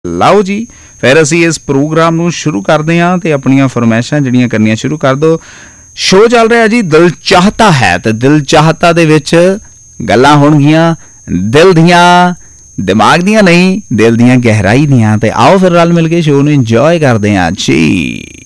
ਲਓ ਜੀ, ਫਿਰ ਅਸੀਂ ਇਸ ਪ੍ਰੋਗਰਾਮ ਨੂੰ ਸ਼ੁਰੂ ਕਰਦੇ ਹਾਂ ਤੇ ਆਪਣੀਆਂ ਫਰਮਾਇਸ਼ਾਂ ਜਿਹੜੀਆਂ ਕਰਨੀਆਂ ਸ਼ੁਰੂ ਕਰ ਦਿਓ। ਸ਼ੋਅ ਚੱਲ ਰਿਹਾ ਜੀ ਦਿਲ ਚਾਹਤਾ ਹੈ, ਤੇ ਦਿਲ ਚਾਹਤਾ ਦੇ ਵਿੱਚ ਗੱਲਾਂ ਹੋਣਗੀਆਂ ਦਿਲ ਦੀਆਂ, ਦਿਮਾਗ ਦੀਆਂ ਨਹੀਂ, ਦਿਲ ਦੀਆਂ ਗਹਿਰਾਈ ਦੀਆਂ। ਤੇ ਆਓ ਫਿਰ ਰਲ ਮਿਲ ਕੇ ਸ਼ੋਅ ਨੂੰ ਇੰਜੋਏ ਕਰਦੇ ਹਾਂ ਜੀ।